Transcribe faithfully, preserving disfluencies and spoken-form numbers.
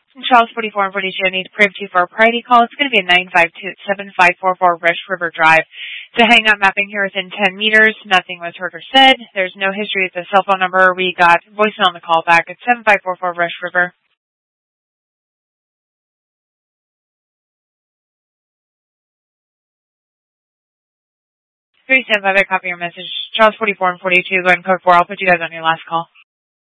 Charles forty-four and forty-two, I need to prove to you for a priority call. It's going to be a nine five two seven five four four Rush River Drive. To hang up mapping here within ten meters. Nothing was heard or said. There's no history. It's a cell phone number. We got voicemail on the call back. It's seven five four four Rush River. three seven five, I copy your message. Charles forty-four and forty-two, go ahead and code four. I'll put you guys on your last call.